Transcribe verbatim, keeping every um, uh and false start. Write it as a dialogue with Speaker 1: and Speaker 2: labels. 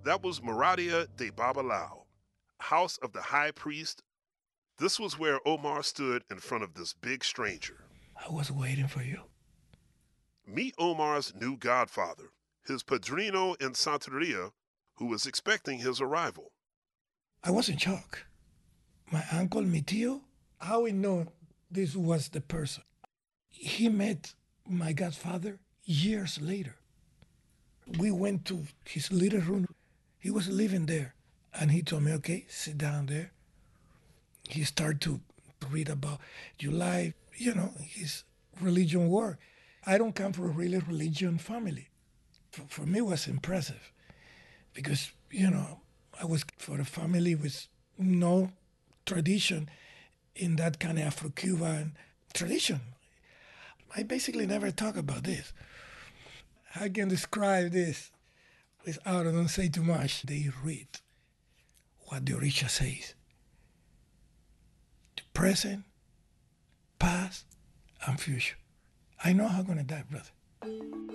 Speaker 1: That was Maradia de Babalao, House of the High Priest. This was where Omar stood in front of this big stranger.
Speaker 2: I was waiting for you.
Speaker 1: Meet Omar's new godfather, his padrino in Santeria, who was expecting his arrival.
Speaker 2: I was in shock. My uncle, mi tío, how we know this was the person? He met my godfather years later. We went to his little room. He was living there. And he told me, okay, sit down there. He started to read about July, you know, his religion work. I don't come from a really religion family. For, for me, it was impressive because, you know, I was for a family with no tradition in that kind of Afro-Cuban tradition. I basically never talk about this. I can describe this without, I don't say too much. They read what the Orisha says. The present, past, and future. I know how I'm going to die, brother.